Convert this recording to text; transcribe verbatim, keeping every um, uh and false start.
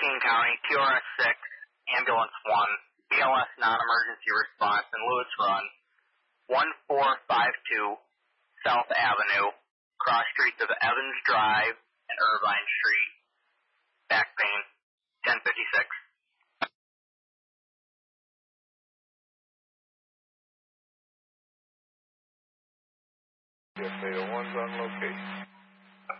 King County, T R S six, Ambulance one, B L S non-emergency response in Lewis Run, one four five two South Avenue, cross streets of Evans Drive and Irvine Street. Back pain, ten fifty-six. Yes, eight oh one's on location.